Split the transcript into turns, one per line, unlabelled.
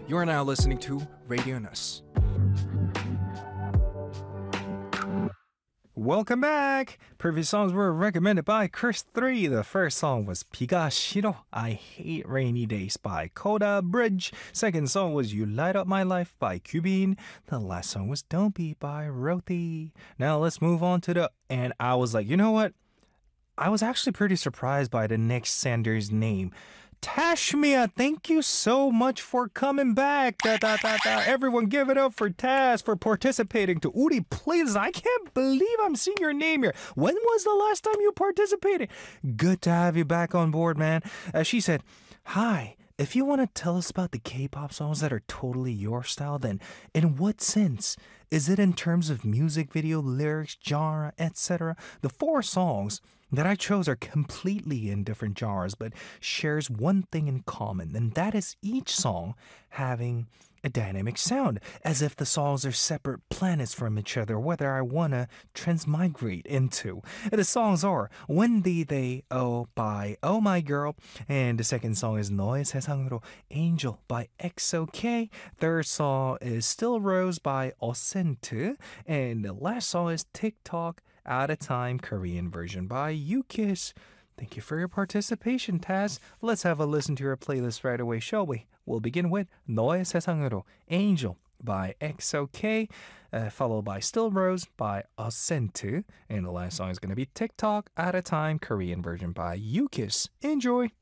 You're now listening to Radio Nus. Welcome back! Previous songs were recommended by Chris3. The first song was 비가 싫어, I Hate Rainy Days by Coda Bridge. Second song was You Light Up My Life by Cubine. The last song was Don't Be by Roti. Now let's move on to the... And I was like, you know what? I was actually pretty surprised by the next Sanders name. Tashmia, thank you so much for coming back. Everyone give it up for Tash for participating to Uri Playlist. I can't believe I'm seeing your name here. When was the last time you participated? Good to have you back on board, man. She said, hi. If you want to tell us about the K-pop songs that are totally your style, then in what sense? Is it in terms of music video, lyrics, genre, etc.? The 4 songs that I chose are completely in different genres, but shares one thing in common, and that is each song having a dynamic sound, as if the songs are separate planets from each other, whether I want to transmigrate into. The songs are When Did They Oh by Oh My Girl, and the second song is 너의 세상으로 Angel by XOK. Third song is Still Rose by Osent, and the last song is TikTok Out of Time Korean version by Yukis. Thank you for your participation, Taz. Let's have a listen to your playlist right away, shall we? We'll begin with 너의 세상으로 Angel by XOK, followed by Still Rose by Ascent, and the last song is going to be TikTok Out of Time Korean version by Yukis. Enjoy!